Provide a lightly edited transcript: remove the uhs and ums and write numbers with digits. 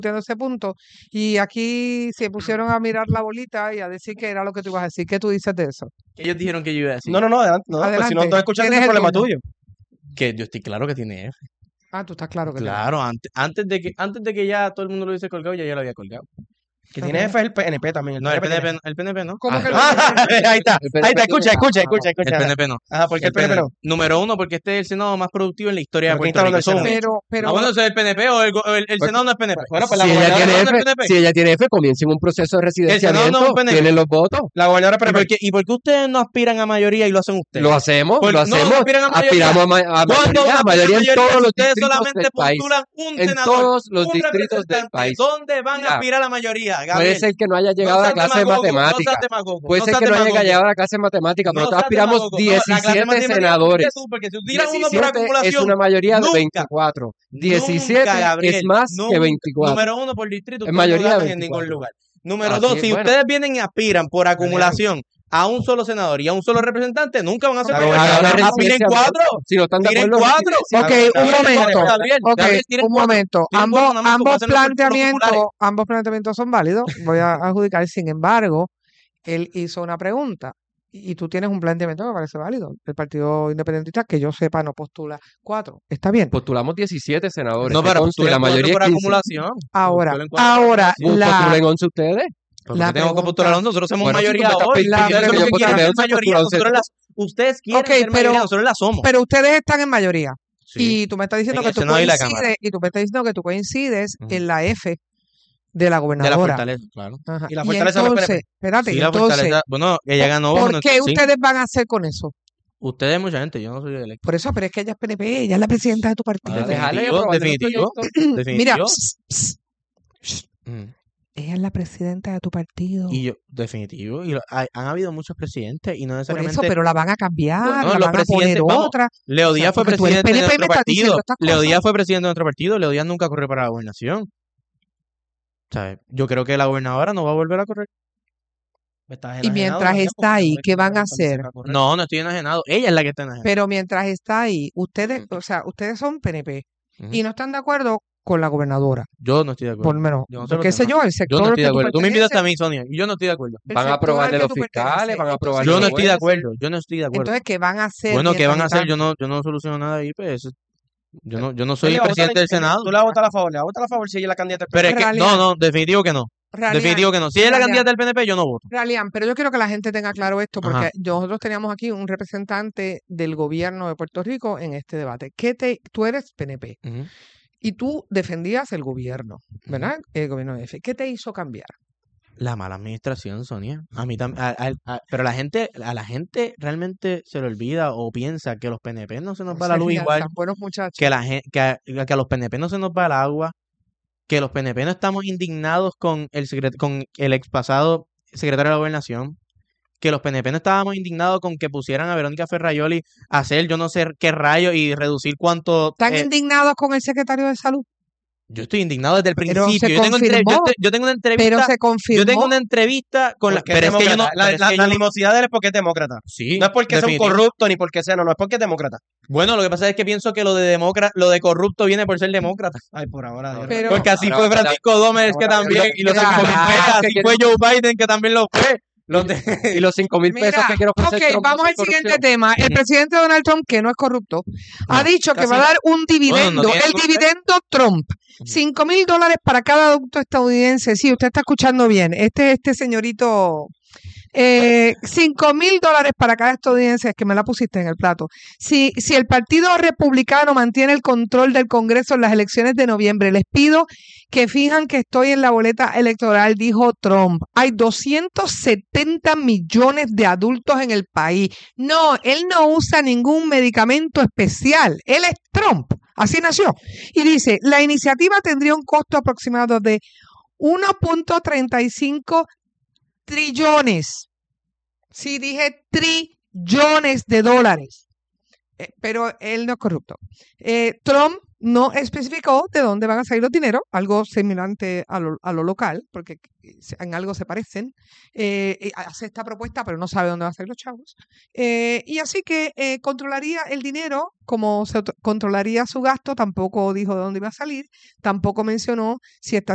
ese punto y aquí se pusieron a mirar la bolita y a decir que era lo que tú ibas a decir. ¿Qué tú dices de eso? Ellos dijeron que yo iba a decir. No, adelante. No, pues si no escuchaste, es problema tuyo. Que yo estoy claro que tiene F. Ah, tú estás claro que Claro, antes de que ya todo el mundo lo hubiese colgado, ya lo había colgado. Que tiene F es el PNP también. No, el PNP no. ¿Cómo que ahí está, escucha. El PNP no. Ajá, ¿por qué el PNP no? Número uno, porque este es el Senado más productivo en la historia de Puerto Rico. Pero bueno, ¿eso es el PNP o el Senado no es PNP? Bueno, pues si ella tiene F, comiencen un proceso de residenciamiento, tienen los votos. La gobernadora es PNP. ¿Y por qué ustedes no aspiran a mayoría y lo hacen ustedes? Lo hacemos. Aspiramos a mayoría en todos los distritos solamente del país. postulan un En senador, todos los un distritos del país. ¿Dónde van a aspirar a la mayoría, Gabriel? Puede ser que no haya llegado a la clase de matemática. Puede ser que no haya llegado a la clase de matemática, pero nosotros aspiramos 17 senadores. 17 es una mayoría de 24. 17 es más que 24. Número uno por distrito. Es mayoría de en ningún lugar. Número dos, si ustedes vienen y aspiran por acumulación a un solo senador y a un solo representante, nunca van a ser aspiren 4. Si no están de acuerdo, 4. Ok, un momento. Ambos planteamientos son válidos. Voy a adjudicar. Sin embargo, él hizo una pregunta y tú tienes un planteamiento que me parece válido. El Partido Independentista, que yo sepa, no postula 4. ¿Está bien? Postulamos 17 senadores. No, pero la mayoría por acumulación. Ahora, postulen 11 ustedes. Porque tenemos que postular, nosotros somos mayoría hoy. Ustedes quieren ser mayoría, nosotros la somos. Pero ustedes están en mayoría. Sí. Y tú me estás diciendo que tú coincides en la F de la gobernadora. De la fortaleza, claro. Ajá. Y la fortaleza del PNP. Espérate, sí, entonces, bueno, ella ganó. ¿Por qué ustedes van a hacer con eso? Ustedes, mucha gente, yo no soy electo. Por eso, pero es que ella es PNP, ella es la presidenta de tu partido. Definitivo. Mira, ella es la presidenta de tu partido. Y yo, definitivo. Y han habido muchos presidentes y no necesariamente. Por eso, pero la van a cambiar, no, la van a poner otra. Leo Díaz fue presidente de nuestro partido. Leo Díaz fue presidente de nuestro partido. Leo Díaz nunca corrió para la gobernación. ¿Sabes? Yo creo que la gobernadora no va a volver a correr. Y mientras está ahí, ¿qué van a hacer? No estoy enajenado. Ella es la que está enajenada. Pero mientras está ahí, ustedes son PNP y no están de acuerdo con la gobernadora. Yo no estoy de acuerdo. Por lo menos, qué sé yo, el sector. Yo no estoy de acuerdo. Tú me invitas a mí, Sonia, y yo no estoy de acuerdo. Van a aprobarle los fiscales, van a aprobar. Yo no estoy de acuerdo. Entonces, ¿qué van a hacer? Bueno, ¿qué van a hacer? Yo no soluciono nada ahí, pues. Yo no soy el presidente del Senado. Tú le vas a votar a favor, si ella es la candidata del PNP. Pero es que, no, definitivo que no. Definitivo que no. Si ella es la candidata del PNP, yo no voto. Realian, pero yo quiero que la gente tenga claro esto, porque nosotros teníamos aquí un representante del gobierno de Puerto Rico en este debate. Tú eres PNP y tú defendías el gobierno, ¿verdad? El gobierno de F. ¿Qué te hizo cambiar? La mala administración, Sonia. A mí también. Pero a la gente realmente se le olvida o piensa que los PNP no se nos va la luz igual. Buenos muchachos. Que a los PNP no se nos va el agua. Que los PNP no estamos indignados con el ex pasado secretario de la Gobernación. Que los PNP no estábamos indignados con que pusieran a Verónica Ferrayoli a hacer yo no sé qué rayo y reducir cuánto. ¿Están indignados con el secretario de Salud? Yo estoy indignado desde el principio. Yo tengo una entrevista. Pero se confirmó. Yo tengo una entrevista con la. Pero es que la animosidad de él es porque es demócrata. Sí. No es porque sea un corrupto ni porque sea, no, es porque es demócrata. Bueno, lo que pasa es que pienso que lo de corrupto viene por ser demócrata. Ay, por ahora. Porque así fue Francisco Dómez, que también. Y los 5,000 pesos. Así fue Joe Biden, que también lo fue. Y los 5,000 pesos que quiero ofrecer. Ok, vamos al siguiente tema. El presidente Donald Trump, que no es corrupto, ha dicho que va a dar un dividendo. El dividendo Trump. $5,000 para cada adulto estadounidense. Sí, usted está escuchando bien. Este señorito. $5,000 para cada estadounidense, es que me la pusiste en el plato. Si el Partido Republicano mantiene el control del Congreso en las elecciones de noviembre, les pido que fijan que estoy en la boleta electoral, dijo Trump. Hay 270 millones de adultos en el país. No, él no usa ningún medicamento especial. Él es Trump. Así nació. Y dice, la iniciativa tendría un costo aproximado de 1.35 trillones. Sí, dije trillones de dólares. Pero él no es corrupto. Trump no especificó de dónde van a salir los dineros, algo semejante a lo local, porque en algo se parecen. Hace esta propuesta, pero no sabe dónde van a salir los chavos. Y así que controlaría el dinero, como se controlaría su gasto, tampoco dijo de dónde iba a salir, tampoco mencionó si está